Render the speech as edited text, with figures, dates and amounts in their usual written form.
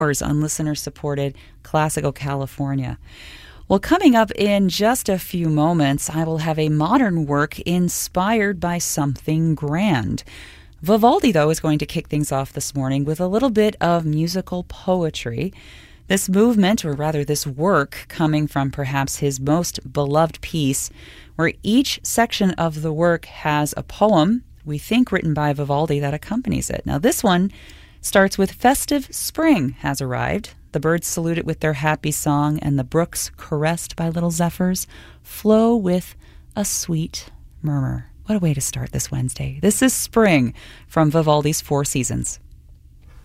on listener-supported Classical California. Well, coming up in just a few moments, I will have a modern work inspired by something grand. Vivaldi, though, is going to kick things off this morning with a little bit of musical poetry. This movement, or rather this work, coming from perhaps his most beloved piece, where each section of the work has a poem, we think written by Vivaldi, that accompanies it. Now, this one starts with "Festive spring has arrived. The birds salute it with their happy song, and the brooks, caressed by little zephyrs, flow with a sweet murmur." What a way to start this Wednesday. This is Spring from Vivaldi's Four Seasons.